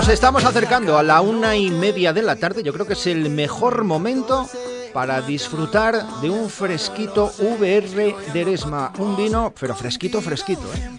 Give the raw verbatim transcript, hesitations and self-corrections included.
Nos estamos acercando a la una y media de la tarde. Yo creo que es el mejor momento para disfrutar de un fresquito V R de Eresma. Un vino, pero fresquito, fresquito, ¿eh?